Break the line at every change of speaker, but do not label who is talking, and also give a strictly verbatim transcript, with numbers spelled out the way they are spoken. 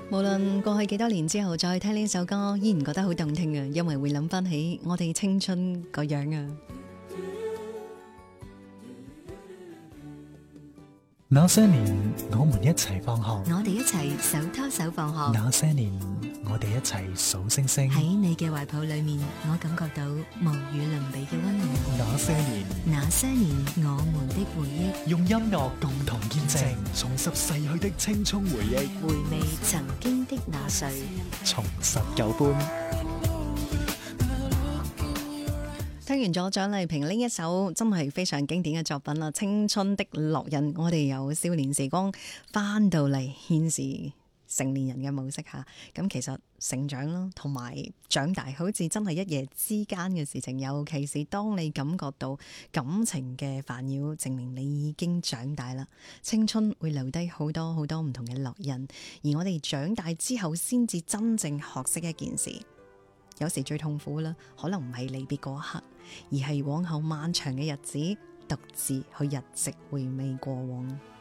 無論過去幾多年之後再聽呢首歌，依然覺得好動聽啊，因為會諗翻起我哋青春個樣啊。
那些年我們一齊放學，
我哋一齊手拖手放學。
那些年我哋一齊數星星，
喺你嘅懷抱裏面，我感覺到無與倫比嘅溫暖。
那些年，
那些年我們的回憶，
用音樂共同見證，重拾逝去的青春回憶，
回味曾經的那歲，
重拾舊歡。
聽完咗蔣麗萍呢一首真係非常經典嘅作品啦，《青春的烙印》，我哋由少年時光翻到嚟現時成年人嘅模式下，咁其實成長啦，同埋長大，好似真係一夜之間嘅事情。尤其是當你感覺到感情嘅煩擾，證明你已經長大啦。青春會留低好多好多唔同嘅烙印，而我哋長大之後，先至真正學識一件事。有時最痛苦啦，可能唔係離別嗰一刻，而係往後漫長嘅日子，獨自去日夕回味過往。